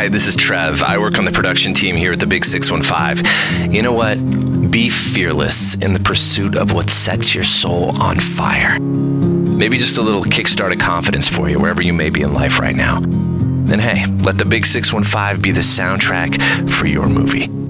Hi, this is Trev. I work on the production team here at the Big 615. You know what? Be fearless in the pursuit of what sets your soul on fire. Maybe just a little kickstart of confidence for you wherever you may be in life right now. Then hey, let the Big 615 be the soundtrack for your movie.